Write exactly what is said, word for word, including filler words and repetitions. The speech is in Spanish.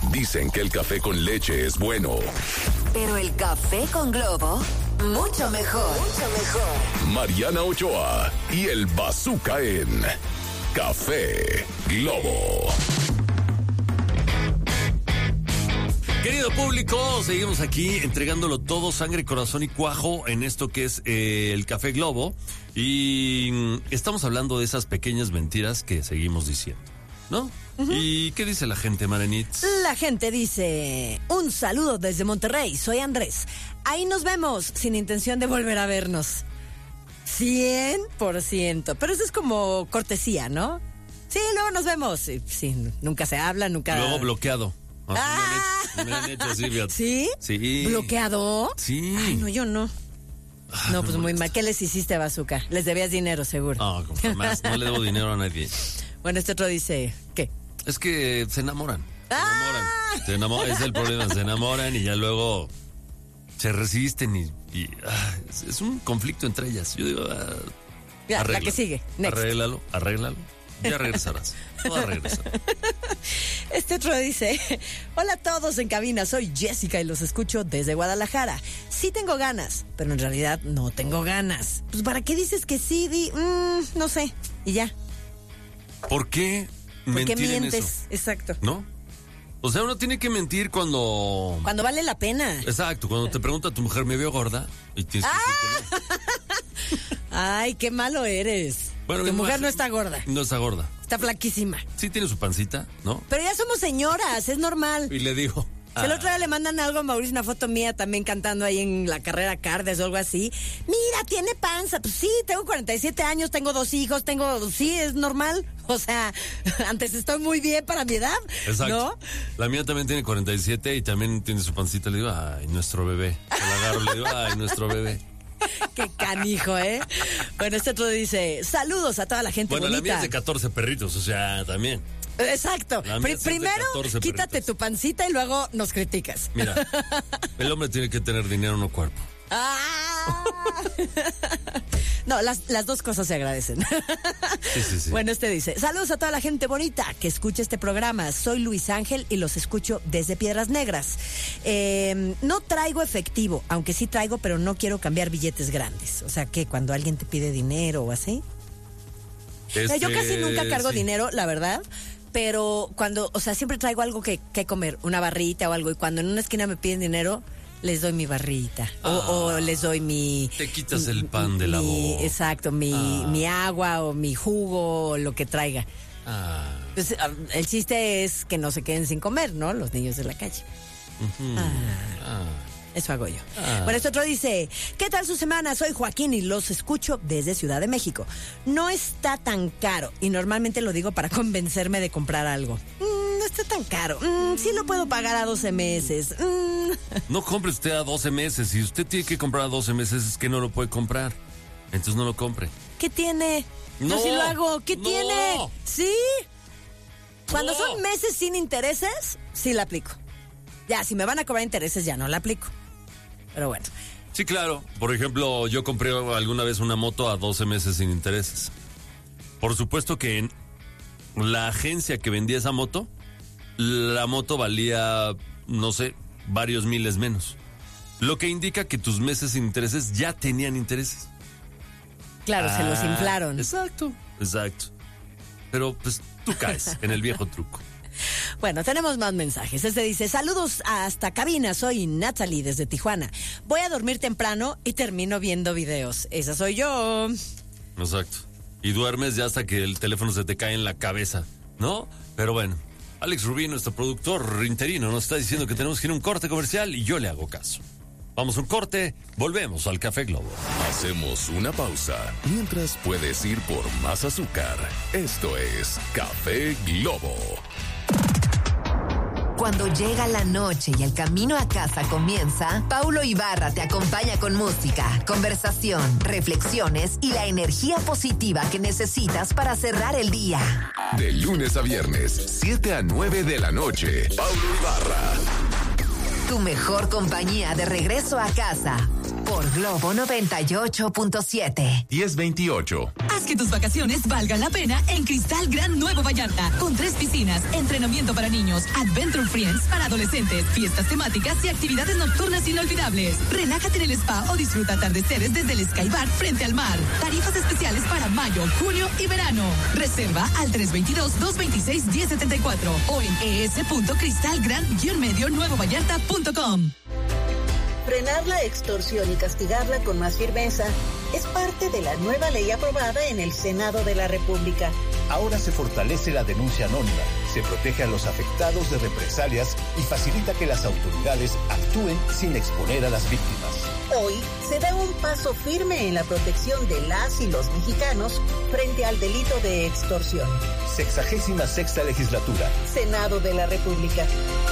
Dicen que el café con leche es bueno. Pero el café con Globo, mucho mejor. Mucho mejor. Mariana Ochoa y el Bazooka en Café Globo. Querido público, seguimos aquí entregándolo todo, sangre, corazón y cuajo en esto que es eh, el Café Globo. Y estamos hablando de esas pequeñas mentiras que seguimos diciendo, ¿no? Uh-huh. ¿Y qué dice la gente, Marenitz? La gente dice, un saludo desde Monterrey, soy Andrés. Ahí nos vemos, sin intención de volver a vernos. cien por ciento. Pero eso es como cortesía, ¿no? Sí, luego nos vemos. Sí, sí, nunca se habla, nunca... Luego bloqueado. Ah. Me, han hecho, me han hecho así, fíjate. ¿Sí? Sí. ¿Bloqueado? Sí. Ay, no, yo no. Ah, no, pues me muy molesta. mal. ¿Qué les hiciste, Bazooka? Les debías dinero, seguro. No, como más, no le debo dinero a nadie. Bueno, este otro dice, ¿qué? Es que se enamoran. Se ¡Ah! enamoran. Se enamoran. Es el problema. Se enamoran y ya luego se resisten y, y ah, es, es un conflicto entre ellas. Yo digo, ah, Ya, la que sigue. Next. Arréglalo, arréglalo. Ya regresarás. No va a regresar. Este otro dice, hola a todos en cabina, soy Jessica y los escucho desde Guadalajara. Sí tengo ganas, pero en realidad no tengo ganas. Pues ¿para qué dices que sí? Di, mm, no sé. Y ya. ¿Por qué ¿Por mentir qué en mientes? eso? Exacto. ¿No? O sea, uno tiene que mentir cuando... Cuando vale la pena. Exacto, cuando te pregunta tu mujer, ¿me veo gorda? Y tienes que decir que no. Ay, qué malo eres. Bueno, tu mi mujer mujer no está gorda. No está gorda. Está flaquísima. Sí tiene su pancita, ¿no? Pero ya somos señoras, es normal. Y le digo... Si el otro día le mandan algo a Mauricio, una foto mía también cantando ahí en la carrera Cardes o algo así. Mira, tiene panza. Pues sí, tengo cuarenta y siete años, tengo dos hijos, tengo... Sí, es normal. O sea, antes estoy muy bien para mi edad. Exacto. ¿No? La mía también tiene cuarenta y siete y también tiene su pancita. Le digo, ay, nuestro bebé. Se la agarro, le digo, ay, nuestro bebé. Qué canijo, ¿eh? Bueno, este otro dice, saludos a toda la gente Bueno, bonita. la mía es de catorce perritos, o sea, también. Exacto. La mía Pri- es de primero, catorce quítate perritos. tu pancita y luego nos criticas. Mira, el hombre tiene que tener dinero, no cuerpo. ¡Ah! No, las, las dos cosas se agradecen. Sí, sí, sí. Bueno, este dice, saludos a toda la gente bonita que escucha este programa. Soy Luis Ángel y los escucho desde Piedras Negras. Eh, no traigo efectivo, aunque sí traigo, pero no quiero cambiar billetes grandes. O sea, que cuando alguien te pide dinero o así. Este, O sea, yo casi nunca cargo sí. dinero, la verdad. Pero cuando, o sea, siempre traigo algo que, que comer, una barrita o algo. Y cuando en una esquina me piden dinero, les doy mi barrita. O, Ah, o les doy mi... Te quitas el pan de la mi- boca. Exacto, mi, Ah. mi agua o mi jugo o lo que traiga. Ah, Pues, ah, el chiste es que no se queden sin comer, ¿no? Los niños de la calle. ujú. Ah. Ah. Eso hago yo. Ah. Bueno, este otro dice, ¿qué tal su semana? Soy Joaquín y los escucho desde Ciudad de México. No está tan caro y normalmente lo digo para convencerme de comprar algo. Mm, no está tan caro. Mm, sí lo puedo pagar a doce meses. Mm. No compre usted a doce meses. Si usted tiene que comprar a doce meses, es que no lo puede comprar. Entonces no lo compre. ¿Qué tiene? No, Yo sí lo hago. ¿Qué no. tiene? ¿Sí? Cuando No. son meses sin intereses, sí la aplico. Ya, si me van a cobrar intereses, ya no la aplico. Pero bueno. Sí, claro. Por ejemplo, yo compré alguna vez una moto a doce meses sin intereses. Por supuesto que en la agencia que vendía esa moto, la moto valía, no sé, varios miles menos. Lo que indica que tus meses sin intereses ya tenían intereses. Claro, se los Ah, inflaron. Exacto, exacto. Pero pues tú caes en el viejo truco. Bueno, tenemos más mensajes. Este dice, saludos hasta cabina, soy Natalie desde Tijuana. Voy a dormir temprano y termino viendo videos. Esa soy yo. Exacto. Y duermes ya hasta que el teléfono se te cae en la cabeza, ¿no? Pero bueno, Alex Rubí, nuestro productor interino, nos está diciendo que tenemos que ir a un corte comercial y yo le hago caso. Vamos a un corte, volvemos al Café Globo. Hacemos una pausa mientras puedes ir por más azúcar. Esto es Café Globo. Cuando llega la noche y el camino a casa comienza, Paulo Ibarra te acompaña con música, conversación, reflexiones y la energía positiva que necesitas para cerrar el día. De lunes a viernes, siete a nueve de la noche. Paulo Ibarra. Tu mejor compañía de regreso a casa. por Globo noventa y ocho punto siete. diez veintiocho. Haz que tus vacaciones valgan la pena en Cristal Gran Nuevo Vallarta, con tres piscinas, entrenamiento para niños, Adventure Friends para adolescentes, fiestas temáticas y actividades nocturnas inolvidables. Relájate en el spa o disfruta atardeceres desde el Sky Bar frente al mar. Tarifas especiales para mayo, junio y verano. Reserva al tres dos dos, dos dos seis, uno cero siete cuatro o en e s punto cristal gran medio nuevo vallarta punto com. Frenar la extorsión y castigarla con más firmeza es parte de la nueva ley aprobada en el Senado de la República. Ahora se fortalece la denuncia anónima, se protege a los afectados de represalias y facilita que las autoridades actúen sin exponer a las víctimas. Hoy se da un paso firme en la protección de las y los mexicanos frente al delito de extorsión. Sexagésima sexta legislatura. Senado de la República.